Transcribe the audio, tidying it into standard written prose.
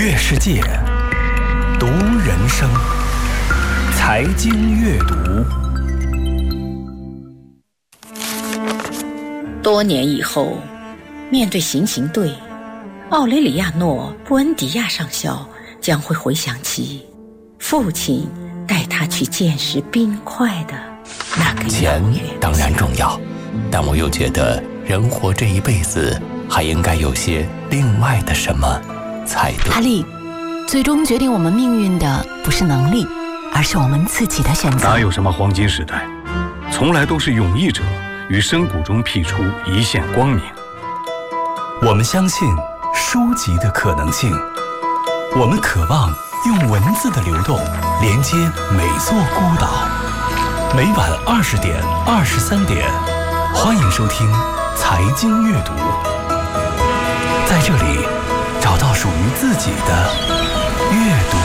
阅世界，读人生，财经阅读。 多年以后，面对行刑队，奥雷里亚诺·布恩迪亚上校将会回想起父亲带他去见识冰块的那个钱当然重要，但我又觉得人活这一辈子还应该有些另外的什么才对。 阿力，最终决定我们命运的不是能力，而是我们自己的选择。 哪有什么黄金时代，从来都是勇毅者于深谷中辟出一线光明。 我们相信书籍的可能性，我们渴望用文字的流动连接每座孤岛。每晚20点、23点，欢迎收听财经阅读，在这里找到属于自己的阅读